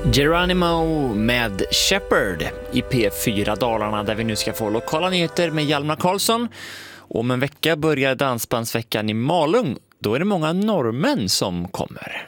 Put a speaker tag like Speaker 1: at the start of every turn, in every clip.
Speaker 1: Geronimo med Shepherd i P4 Dalarna, där vi nu ska få lokala nyheter med Hjalmar Karlsson. Om en vecka börjar Dansbandsveckan i Malung. Då är det många norrmän som kommer.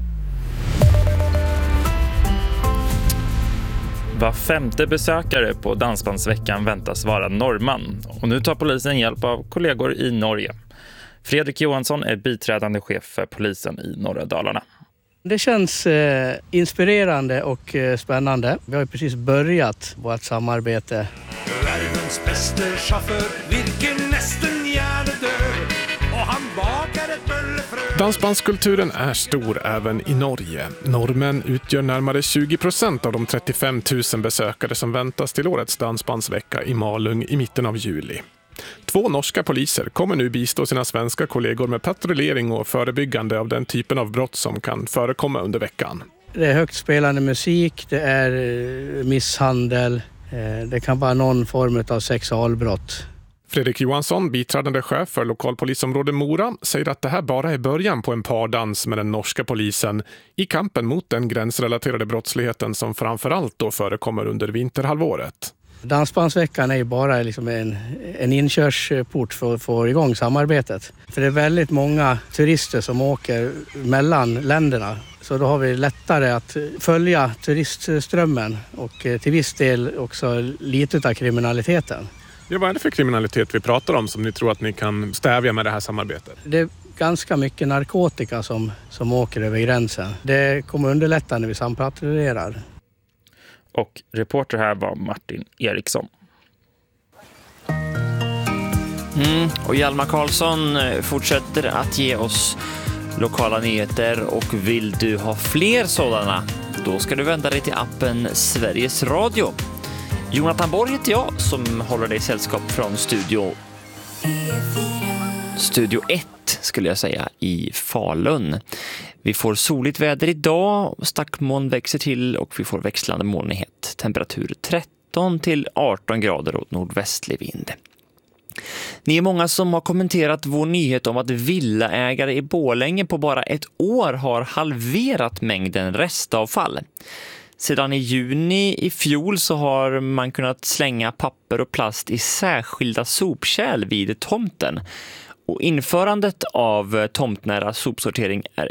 Speaker 2: Var femte besökare på Dansbandsveckan väntas vara norrman. Och nu tar polisen hjälp av kollegor i Norge. Fredrik Johansson är biträdande chef för polisen i norra Dalarna.
Speaker 3: Det känns inspirerande och spännande. Vi har ju precis börjat vårt samarbete.
Speaker 4: Världens bästa chaufför, vilken nästan hjärnedöd, och han bakar ett bullefrö.
Speaker 5: Dansbandskulturen är stor även i Norge. Norrmän utgör närmare 20% av de 35 000 besökare som väntas till årets dansbandsvecka i Malung i mitten av juli. 2 norska poliser kommer nu bistå sina svenska kollegor med patrullering och förebyggande av den typen av brott som kan förekomma under veckan.
Speaker 3: Det är högt spelande musik, det är misshandel, det kan vara någon form av sexualbrott.
Speaker 5: Fredrik Johansson, biträdande chef för lokalpolisområde Mora, säger att det här bara är början på en pardans med den norska polisen i kampen mot den gränsrelaterade brottsligheten som framförallt då förekommer under vinterhalvåret.
Speaker 3: Dansbandsveckan är ju bara liksom en inkörsport för att få igång samarbetet. För det är väldigt många turister som åker mellan länderna. Så då har vi lättare att följa turistströmmen och till viss del också lite av kriminaliteten.
Speaker 5: Ja, vad är det för kriminalitet vi pratar om som ni tror att ni kan stävja med det här samarbetet?
Speaker 3: Det är ganska mycket narkotika som åker över gränsen. Det kommer underlätta när vi sampatrullerar.
Speaker 2: Och reporter här var Martin Eriksson.
Speaker 1: Och Hjalmar Karlsson fortsätter att ge oss lokala nyheter, och vill du ha fler sådana, då ska du vända dig till appen Sveriges Radio. Jonathan Borg heter jag som håller dig sällskap från Studio 1 skulle jag säga i Falun. Vi får soligt väder idag, stackmoln växer till och vi får växlande molnighet. Temperatur 13 till 18 grader och nordvästlig vind. Ni är många som har kommenterat vår nyhet om att villaägare i Borlänge på bara ett år har halverat mängden restavfall. Sedan i juni i fjol så har man kunnat slänga papper och plast i särskilda sopkärl vid tomten. Och införandet av tomtnära sopsortering är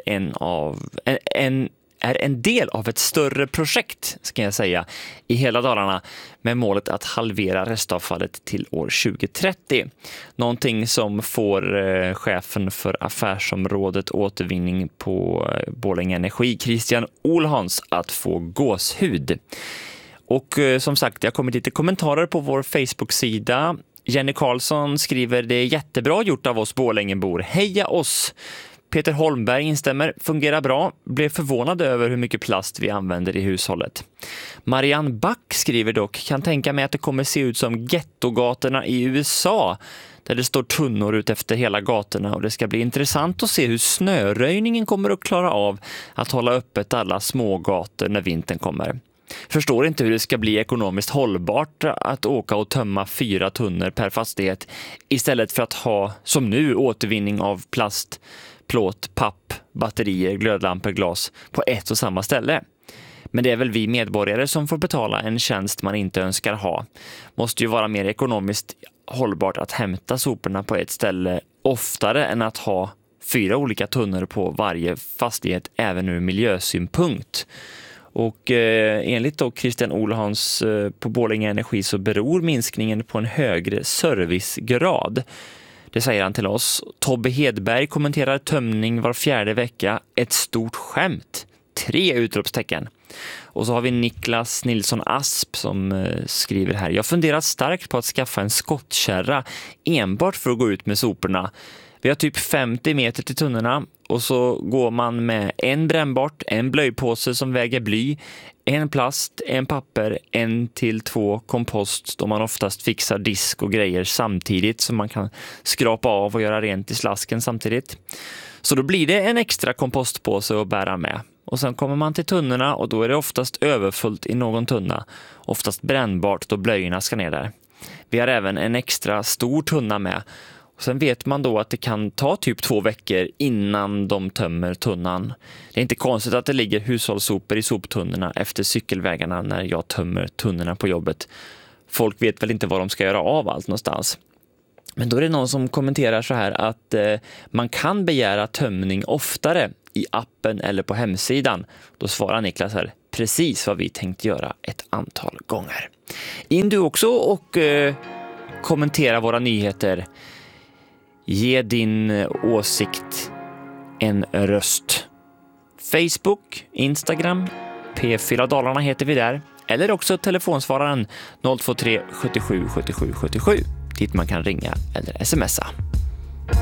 Speaker 1: en del av ett större projekt, ska jag säga, i hela Dalarna med målet att halvera restavfallet till år 2030. Någonting som får chefen för affärsområdet återvinning på Borlänge Energi, Christian Olhans, att få gåshud. Och som sagt, det har kommit lite kommentarer på vår Facebook-sida. Jenny Karlsson skriver: det är jättebra gjort av oss Borlängebor. Heja oss! Peter Holmberg instämmer: fungerar bra. Blev förvånad över hur mycket plast vi använder i hushållet. Marianne Back skriver dock: kan tänka mig att det kommer se ut som gettogatorna i USA, där det står tunnor ut efter hela gatorna, och det ska bli intressant att se hur snöröjningen kommer att klara av att hålla öppet alla små gator när vintern kommer. Förstår inte hur det ska bli ekonomiskt hållbart att åka och tömma 4 tunnor per fastighet istället för att ha, som nu, återvinning av plast, plåt, papp, batterier, glödlampor, glas på ett och samma ställe. Men det är väl vi medborgare som får betala en tjänst man inte önskar ha. Måste ju vara mer ekonomiskt hållbart att hämta soporna på ett ställe oftare än att ha 4 olika tunnor på varje fastighet, även ur miljösynpunkt. Och enligt då Christian Olhans på Borlänge Energi så beror minskningen på en högre servicegrad. Det säger han till oss. Tobbe Hedberg kommenterar tömning var 4:e vecka. Ett stort skämt. 3 utropstecken. Och så har vi Niklas Nilsson Asp som skriver här: jag funderar starkt på att skaffa en skottkärra enbart för att gå ut med soporna. Vi har typ 50 meter till tunnorna, och så går man med en brännbart, en blöjpåse som väger bly, en plast, en papper, 1 till 2 kompost, då man oftast fixar disk och grejer samtidigt så man kan skrapa av och göra rent i slasken samtidigt. Så då blir det en extra kompostpåse att bära med. Och sen kommer man till tunnorna och då är det oftast överfullt i någon tunna, oftast brännbart då blöjorna ska ner där. Vi har även en extra stor tunna med. Sen vet man då att det kan ta typ 2 veckor innan de tömmer tunnan. Det är inte konstigt att det ligger hushållssopor i soptunnorna efter cykelvägarna när jag tömmer tunnorna på jobbet. Folk vet väl inte vad de ska göra av allt någonstans. Men då är det någon som kommenterar så här att man kan begära tömning oftare i appen eller på hemsidan. Då svarar Niklas här, precis vad vi tänkte göra ett antal gånger. In du också och kommentera våra nyheter. Ge din åsikt en röst. Facebook, Instagram, P4 Dalarna heter vi där. Eller också telefonsvararen 023 77 77 77 dit man kan ringa eller smsa.